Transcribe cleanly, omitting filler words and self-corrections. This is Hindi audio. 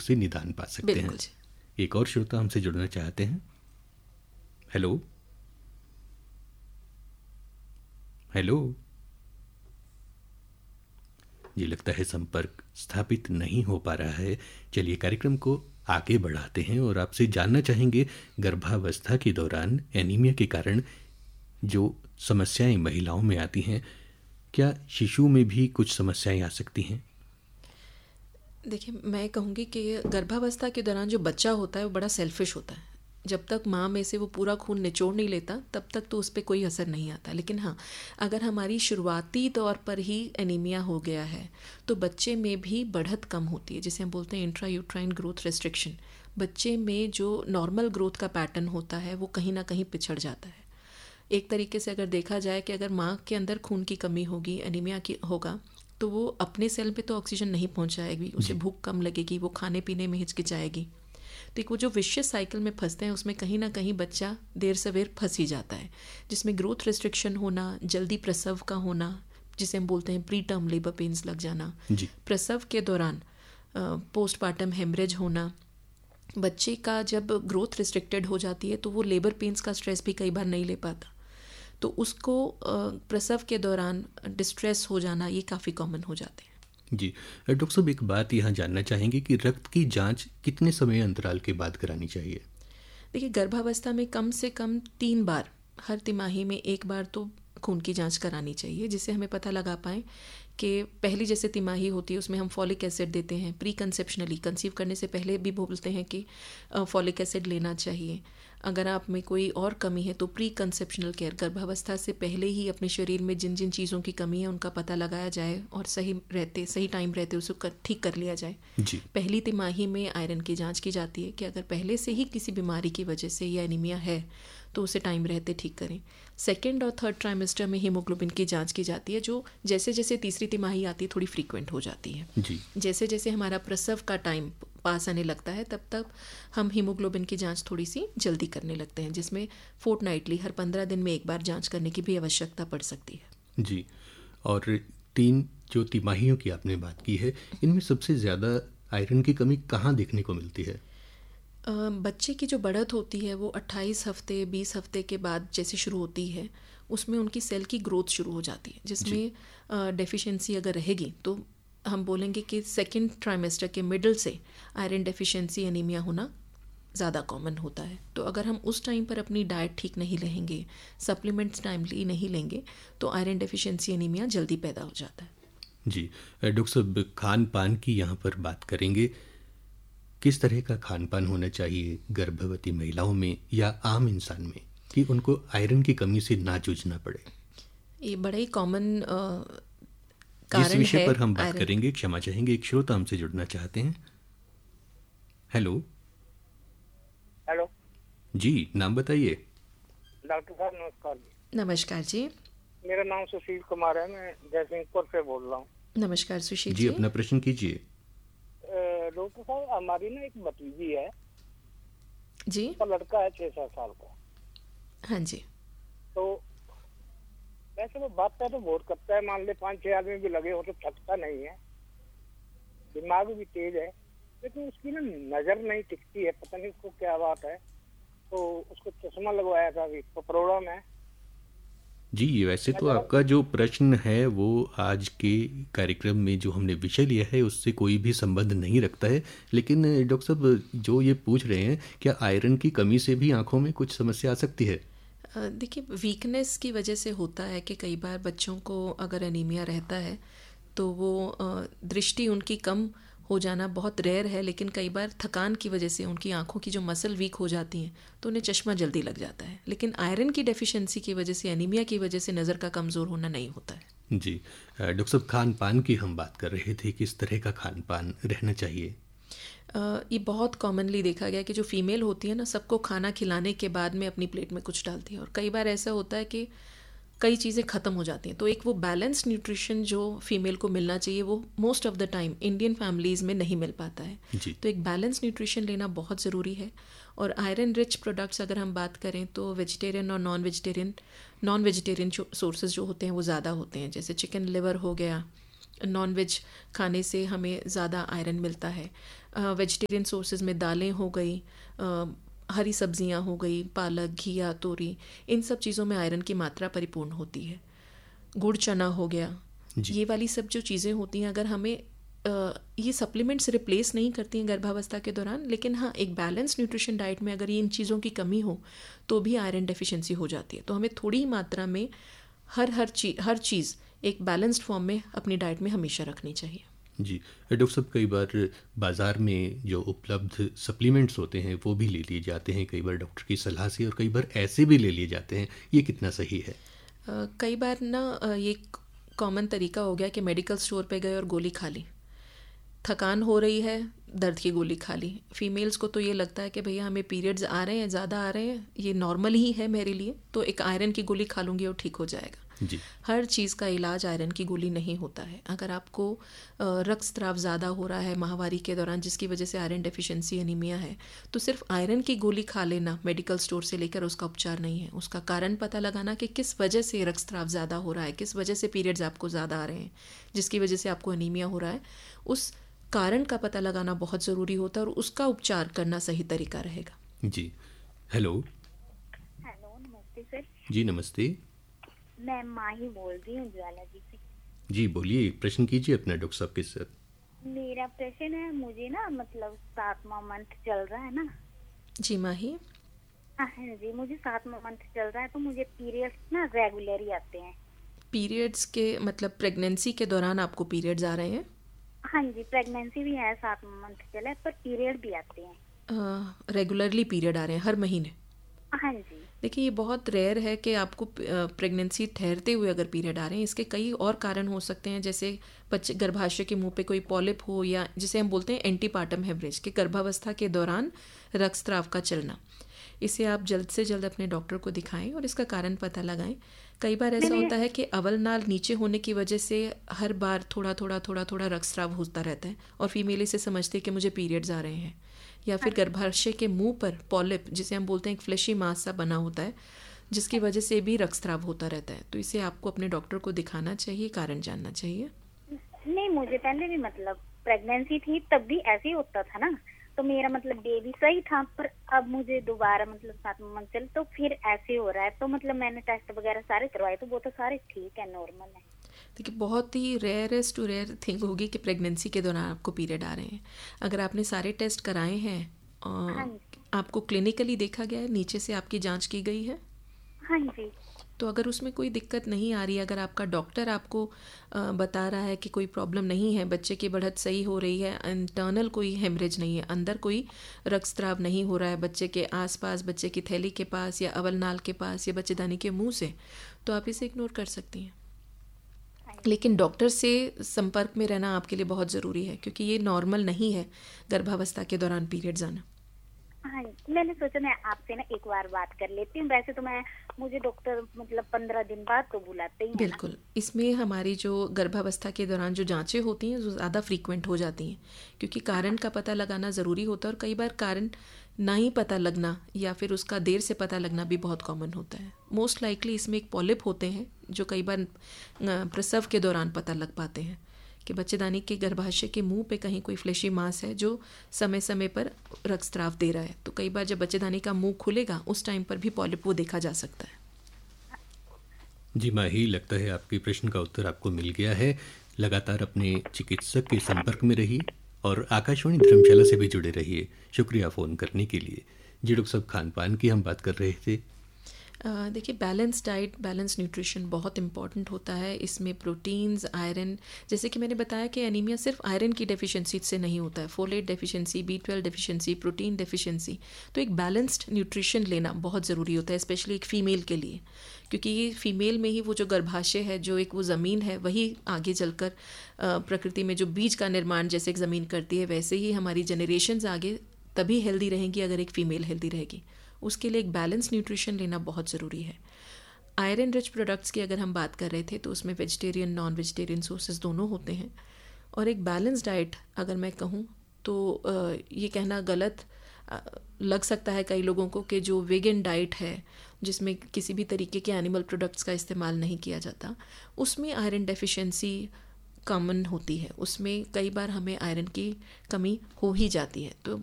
से निदान पा सकते हैं। बिल्कुल जी। एक और श्रोता हमसे जुड़ना चाहते हैं। हेलो हेलो जी, लगता है संपर्क स्थापित नहीं हो पा रहा है। चलिए कार्यक्रम को आगे बढ़ाते हैं और आपसे जानना चाहेंगे गर्भावस्था के दौरान एनीमिया के कारण जो समस्याएं महिलाओं में आती हैं, क्या शिशु में भी कुछ समस्याएं आ सकती हैं? देखिए, मैं कहूँगी कि गर्भावस्था के दौरान जो बच्चा होता है वो बड़ा सेल्फिश होता है। जब तक माँ में से वो पूरा खून निचोड़ नहीं लेता तब तक तो उस पर कोई असर नहीं आता। लेकिन हाँ, अगर हमारी शुरुआती तौर पर ही एनीमिया हो गया है तो बच्चे में भी बढ़त कम होती है, जिसे हम बोलते हैं इंट्रा यूट्राइन ग्रोथ रेस्ट्रिक्शन। बच्चे में जो नॉर्मल ग्रोथ का पैटर्न होता है वो कहीं ना कहीं पिछड़ जाता है। एक तरीके से अगर देखा जाए कि अगर माँ के अंदर खून की कमी होगी, एनीमिया की होगा, तो वो अपने सेल पे तो ऑक्सीजन नहीं पहुंचाएगी, उसे भूख कम लगेगी, वो खाने पीने में हिचकिचाएगी। तो एक वो जो विशियस साइकिल में फंसते हैं उसमें कहीं ना कहीं बच्चा देर सवेर फंस ही जाता है, जिसमें ग्रोथ रिस्ट्रिक्शन होना, जल्दी प्रसव का होना, जिसे हम बोलते हैं प्री टर्म लेबर पेन्स लग जाना, प्रसव के दौरान पोस्टपार्टम हेमरेज होना। बच्चे का जब ग्रोथ रिस्ट्रिक्टेड हो जाती है तो वो लेबर पेन्स का स्ट्रेस भी कई बार नहीं ले पाता, तो उसको प्रसव के दौरान डिस्ट्रेस हो जाना ये काफ़ी कॉमन हो जाते हैं। जी डॉक्टर साहब, एक बात यहाँ जानना चाहेंगे कि रक्त की जांच कितने समय अंतराल के बाद करानी चाहिए? देखिए, गर्भावस्था में कम से कम 3 बार, हर तिमाही में 1 बार तो खून की जांच करानी चाहिए, जिससे हमें पता लगा पाएँ कि पहली जैसे तिमाही होती है उसमें हम फॉलिक एसिड देते हैं। प्री कंसेप्शनली, कंसीव करने से पहले भी बोलते हैं कि फॉलिक एसिड लेना चाहिए। अगर आप में कोई और कमी है तो प्री कंसेप्शनल केयर, गर्भावस्था से पहले ही अपने शरीर में जिन जिन चीज़ों की कमी है उनका पता लगाया जाए और सही टाइम रहते उसको ठीक कर लिया जाए। पहली तिमाही में आयरन की जांच की जाती है कि अगर पहले से ही किसी बीमारी की वजह से या एनीमिया है तो उसे टाइम रहते ठीक करें। सेकेंड और थर्ड ट्राइमेस्टर में हीमोग्लोबिन की जांच की जाती है, जो जैसे जैसे तीसरी तिमाही आती है थोड़ी फ्रीक्वेंट हो जाती है। जैसे जैसे हमारा प्रसव का टाइम पास आने लगता है तब तक हम हीमोग्लोबिन की जांच थोड़ी सी जल्दी करने लगते हैं, जिसमें फोर्टनाइटली, हर 15 दिन में 1 बार जांच करने की भी आवश्यकता पड़ सकती है। जी, और 3 जो तिमाहियों की आपने बात की है, इनमें सबसे ज़्यादा आयरन की कमी कहाँ देखने को मिलती है? बच्चे की जो बढ़त होती है वो 28 हफ्ते 20 हफ्ते के बाद जैसे शुरू होती है, उसमें उनकी सेल की ग्रोथ शुरू हो जाती है, जिसमें डेफिशिएंसी अगर रहेगी तो हम बोलेंगे कि सेकेंड ट्राइमेस्टर के मिडल से आयरन डेफिशिएंसी एनीमिया होना ज़्यादा कॉमन होता है। तो अगर हम उस टाइम पर अपनी डाइट ठीक नहीं रहेंगे, सप्लीमेंट्स टाइमली नहीं लेंगे, तो आयरन डेफिशिएंसी एनीमिया जल्दी पैदा हो जाता है। जी डॉक्टर साहब, खान पान की यहाँ पर बात करेंगे। किस तरह का खान पान होना चाहिए गर्भवती महिलाओं में या आम इंसान में कि उनको आयरन की कमी से ना जूझना पड़े? ये बड़ा ही कॉमन जिस विषय पर हम बात करेंगे, क्षमा चाहेंगे, एक श्रोता हमसे जुड़ना चाहते हैं। हेलो हेलो जी, नाम बताइए। डॉक्टर साहब नमस्कार जी। नमस्कार जी, मेरा नाम सुशील कुमार है, मैं जयसिंहपुर से बोल रहा हूँ। नमस्कार सुशील जी, अपना प्रश्न कीजिए। डॉक्टर साहब, हमारी ना एक भतीजी है जी, उसका लड़का है 6-7 साल का। हाँ जी। तो वैसे वो बात तो बहुत करता है, मान ले 5-6 आदमी भी लगे हो तो थकता नहीं है, दिमाग भी तेज है, लेकिन उसकी ना नजर नहीं टिकती है, पता नहीं उसको क्या बात है। तो उसको चश्मा लगवाया था, अभी तो प्रॉब्लम है जी। वैसे तो आपका जो प्रश्न है वो आज के कार्यक्रम में जो हमने विषय लिया है उससे कोई भी संबंध नहीं रखता है, लेकिन डॉक्टर साहब जो ये पूछ रहे हैं, क्या आयरन की कमी से भी आंखों में कुछ समस्या आ सकती है? देखिए, वीकनेस की वजह से होता है कि कई बार बच्चों को अगर एनीमिया रहता है तो वो दृष्टि उनकी कम हो जाना बहुत रेयर है, लेकिन कई बार थकान की वजह से उनकी आंखों की जो मसल वीक हो जाती हैं तो उन्हें चश्मा जल्दी लग जाता है। लेकिन आयरन की डेफिशिएंसी की वजह से, एनीमिया की वजह से नज़र का कमज़ोर होना नहीं होता है। जी डॉक्टर साहब, खान पान की हम बात कर रहे थे, किस तरह का खान पान रहना चाहिए? ये बहुत कॉमनली देखा गया कि जो फीमेल होती है ना, सबको खाना खिलाने के बाद में अपनी प्लेट में कुछ डालती है, और कई बार ऐसा होता है कि कई चीज़ें ख़त्म हो जाती हैं। तो एक वो बैलेंस्ड न्यूट्रिशन जो फीमेल को मिलना चाहिए वो most of the time Indian families में नहीं मिल पाता है। तो एक बैलेंस न्यूट्रिशन लेना बहुत ज़रूरी है। और आयरन रिच प्रोडक्ट्स अगर हम बात करें तो वेजिटेरियन और नॉन वेजिटेरियन सोर्सेज जो होते हैं वो ज़्यादा होते हैं, जैसे चिकन लिवर हो गया, नॉन वेज खाने से हमें ज़्यादा आयरन मिलता है। वेजिटेरियन सोर्सेज में दालें हो गई, हरी सब्जियां हो गई, पालक, घिया, तोरी, इन सब चीज़ों में आयरन की मात्रा परिपूर्ण होती है। गुड़ चना हो गया, ये वाली सब जो चीज़ें होती हैं, अगर हमें ये सप्लीमेंट्स रिप्लेस नहीं करती हैं गर्भावस्था के दौरान, लेकिन हाँ एक बैलेंस न्यूट्रिशन डाइट में अगर ये इन चीज़ों की कमी हो तो भी आयरन डेफिशिएंसी हो जाती है। तो हमें थोड़ी ही मात्रा में हर चीज़ एक बैलेंस्ड फॉर्म में अपनी डाइट में हमेशा रखनी चाहिए। जी डॉक्टर साहब, कई बार बाज़ार में जो उपलब्ध सप्लीमेंट्स होते हैं वो भी ले लिए जाते हैं, कई बार डॉक्टर की सलाह से, और कई बार ऐसे भी ले लिए जाते हैं, ये कितना सही है? कई बार ना ये कॉमन तरीका हो गया कि मेडिकल स्टोर पे गए और गोली खा ली, थकान हो रही है, दर्द की गोली खा ली। फीमेल्स को तो ये लगता है कि भैया हमें पीरियड्स आ रहे हैं, ज़्यादा आ रहे हैं, ये नॉर्मल ही है मेरे लिए, तो एक आयरन की गोली खा लूँगी और ठीक हो जाएगा। जी। हर चीज़ का इलाज आयरन की गोली नहीं होता है। अगर आपको रक्तस्राव ज़्यादा हो रहा है माहवारी के दौरान जिसकी वजह से आयरन डेफिशिएंसी एनीमिया है, तो सिर्फ आयरन की गोली खा लेना मेडिकल स्टोर से लेकर उसका उपचार नहीं है। उसका कारण पता लगाना कि किस वजह से रक्तस्राव ज़्यादा हो रहा है, किस वजह से पीरियड्स आपको ज़्यादा आ रहे हैं, जिसकी वजह से आपको एनीमिया हो रहा है, उस कारण का पता लगाना बहुत ज़रूरी होता है और उसका उपचार करना सही तरीका रहेगा। जी। हेलो। नमस्ते सर। जी नमस्ते। मैं माही बोल रही हूँ ज्वाला जी से। जी बोलिए, प्रश्न कीजिए अपना डॉक्टर साहब के साथ। मेरा प्रश्न है, मुझे ना मतलब 7वां मंथ चल रहा है ना। जी माही। हाँ जी, मुझे 7वां मंथ चल रहा है, तो मुझे पीरियड्स ना रेगुलर ही आते हैं। पीरियड्स के मतलब प्रेगनेंसी के दौरान आपको पीरियड्स आ रहे हैं? हाँ जी, प्रेगनेंसी भी है, 7वां मंथ चला है, पर पीरियड भी आते हैं। रेगुलरली पीरियड आ रहे हैं हर महीने? हाँ जी। देखिए ये बहुत रेयर है कि आपको प्रेगनेंसी ठहरते हुए अगर पीरियड आ रहे हैं। इसके कई और कारण हो सकते हैं, जैसे बच्चे गर्भाशय के मुंह पे कोई पॉलिप हो, या जिसे हम बोलते हैं एंटीपार्टम हेमरेज, कि गर्भावस्था के दौरान रक्तस्राव का चलना। इसे आप जल्द से जल्द अपने डॉक्टर को दिखाएं और इसका कारण पता लगाएं। कई बार ऐसा होता है कि अवल नाल नीचे होने की वजह से हर बार थोड़ा थोड़ा रक्तस्राव होता रहता है और फीमेल इसे समझते हैं कि मुझे पीरियड्स आ रहे हैं। या फिर गर्भाशय के मुंह पर पॉलिप, जिसे हम बोलते हैं एक फ्लैशी मास सा बना होता है, जिसकी वजह से भी रक्तस्राव होता रहता है। तो इसे आपको अपने डॉक्टर को दिखाना चाहिए, कारण जानना चाहिए। नहीं, मुझे पहले भी मतलब प्रेगनेंसी थी तब भी ऐसे ही होता था ना, तो मेरा मतलब बेबी सही था, पर अब मुझे दोबारा मतलब 7वां मंथ चल तो फिर ऐसे हो रहा है। तो मतलब मैंने टेस्ट वगैरह सारे करवाए तो वो तो सारे ठीक है, नॉर्मल है। देखिए बहुत ही रेयरेस्ट टू रेयर थिंग होगी कि प्रेगनेंसी के दौरान आपको पीरियड आ रहे हैं। अगर आपने सारे टेस्ट कराए हैं और आपको क्लिनिकली देखा गया है, नीचे से आपकी जांच की गई है, हाँ जी, तो अगर उसमें कोई दिक्कत नहीं आ रही है, अगर आपका डॉक्टर आपको बता रहा है कि कोई प्रॉब्लम नहीं है, बच्चे की बढ़त सही हो रही है, इंटरनल कोई हेमरेज नहीं है, अंदर कोई रक्तस्राव नहीं हो रहा है बच्चे के आसपास, बच्चे की थैली के पास या अवल नाल के पास या बच्चेदानी के मुंह से, तो आप इसे इग्नोर कर सकती हैं। लेकिन डॉक्टर से संपर्क में रहना आपके लिए बहुत ज़रूरी है, क्योंकि ये नॉर्मल नहीं है गर्भावस्था के दौरान पीरियड्स आना। हाँ, मैंने सोचा मैं आपसे ना एक बार बात कर लेती हूँ। वैसे तो मुझे डॉक्टर मतलब 15 दिन बाद तो बुलाते ही हैं। बिल्कुल, इसमें हमारी जो गर्भावस्था के दौरान जो जांचें होती हैं वो ज़्यादा फ्रीक्वेंट हो जाती हैं, क्योंकि कारण का पता लगाना ज़रूरी होता है और कई बार कारण ना ही पता लगना या फिर उसका देर से पता लगना भी बहुत कॉमन होता है। मोस्ट लाइकली इसमें एक पॉलिप होते हैं जो कई बार प्रसव के दौरान पता लग पाते हैं कि बच्चेदानी के गर्भाशय के मुंह पे कहीं कोई फ्लैशी मास है जो समय समय पर रक्तस्राव दे रहा है। तो कई बार जब बच्चेदानी का मुंह खुलेगा उस टाइम पर भी पॉलिप वो देखा जा सकता है। जी माही, लगता है आपके प्रश्न का उत्तर आपको मिल गया है। लगातार अपने चिकित्सक के संपर्क में रहिए और आकाशवाणी धर्मशाला से भी जुड़े रहिए। शुक्रिया फ़ोन करने के लिए। जी डॉक्टर साहब, खान पान की हम बात कर रहे थे। देखिए बैलेंस डाइट, बैलेंस न्यूट्रिशन बहुत इंपॉर्टेंट होता है। इसमें प्रोटीन्स, आयरन, जैसे कि मैंने बताया कि एनीमिया सिर्फ आयरन की डेफिशिएंसी से नहीं होता है, folate deficiency, B12 deficiency, protein deficiency. तो एक बैलेंस्ड न्यूट्रिशन लेना बहुत ज़रूरी होता है, स्पेशली एक फ़ीमेल के लिए, क्योंकि ये फीमेल में ही वो जो गर्भाशय है, जो एक वो ज़मीन है, वही आगे चलकर प्रकृति में जो बीज का निर्माण जैसे एक ज़मीन करती है, वैसे ही हमारी जनरेशन्स आगे तभी हेल्दी रहेंगी अगर एक फ़ीमेल हेल्दी रहेगी। उसके लिए एक बैलेंस न्यूट्रिशन लेना बहुत ज़रूरी है। आयरन रिच प्रोडक्ट्स की अगर हम बात कर रहे थे तो उसमें वेजिटेरियन, नॉन वेजिटेरियन सोर्सेज दोनों होते हैं। और एक बैलेंस डाइट अगर मैं कहूँ तो ये कहना गलत लग सकता है कई लोगों को कि जो वेगन डाइट है जिसमें किसी भी तरीके के एनिमल प्रोडक्ट्स का इस्तेमाल नहीं किया जाता, उसमें आयरन डेफिशिएंसी कॉमन होती है, उसमें कई बार हमें आयरन की कमी हो ही जाती है। तो